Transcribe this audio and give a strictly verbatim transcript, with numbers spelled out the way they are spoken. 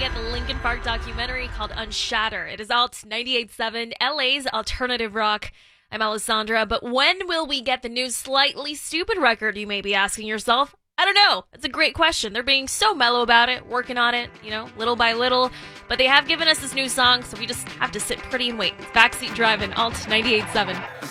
at the Linkin Park documentary called Unshatter. It is out ninety-eight point seven, L A's alternative rock. I'm Alessandra, but when will we get the new Slightly Stoopid record, you may be asking yourself? I don't know. It's a great question. They're being so mellow about it, working on it, you know, little by little. But they have given us this new song, so we just have to sit pretty and wait. It's Backseat Driving, Alt ninety-eight point seven.